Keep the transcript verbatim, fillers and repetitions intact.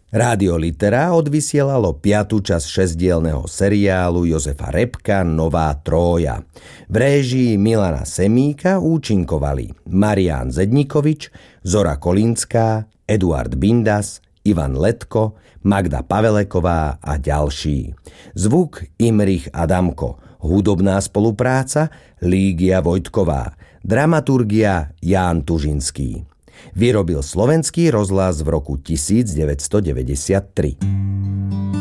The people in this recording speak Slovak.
Rádio Litera odvysielalo piatu časť šesťdielneho seriálu Jozefa Repka Nová Trója. V réžii Milana Semíka účinkovali Marián Zednikovič, Zora Kolínská, Eduard Bindas, Ivan Letko, Magda Paveleková a ďalší. Zvuk Imrich Adamko. Hudobná spolupráca Lígia Vojtková. Dramaturgia Ján Tužinský. Vyrobil Slovenský rozhlas v roku devätnásťstodeväťdesiattri.